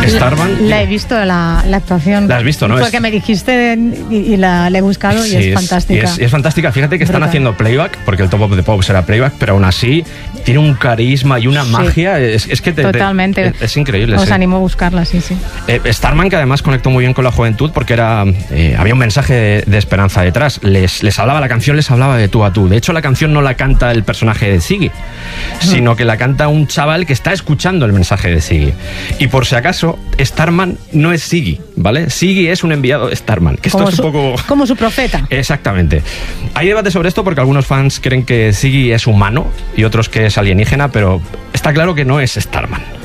Starman. La he visto, la actuación. La has visto, ¿no? Porque me dijiste y la he buscado y es fantástica. Es fantástica. Fíjate que están haciendo playback, porque el Top of the Pops era playback, pero aún así tiene un carisma y una magia. Es que totalmente. Es increíble. Os animo a buscarla, sí. Starman, que además conectó muy bien con la juventud, porque había un mensaje de esperanza detrás. Les hablaba, la canción les hablaba de tú a tú. De hecho, la canción no la canta el personaje de Ziggy, sino que la canta un chaval que está escuchando el mensaje de Ziggy. Y por si acaso, Starman no es Ziggy, ¿vale? Ziggy es un enviado de Starman, que esto es un poco... Como su profeta. Exactamente. Hay debate sobre esto porque algunos fans creen que Ziggy es humano y otros que es alienígena, pero está claro que no es Starman.